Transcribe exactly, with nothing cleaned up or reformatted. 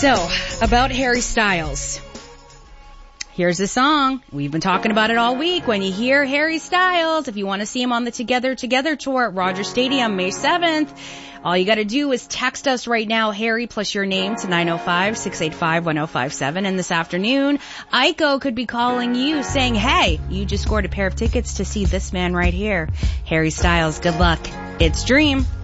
So, about Harry Styles. Here's a song. We've been talking about it all week. When you hear Harry Styles, if you want to see him on the Together Together tour at Rogers Stadium May seventh, all you got to do is text us right now, Harry plus your name, to nine oh five, six eight five, one oh five seven. And this afternoon, Aiko could be calling you saying, hey, you just scored a pair of tickets to see this man right here. Harry Styles, good luck. It's Dream.